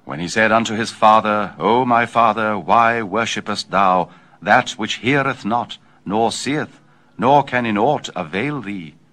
When he said unto his father, O my father, why worshippest thou that which heareth not, nor seeth, nor can in aught avail thee?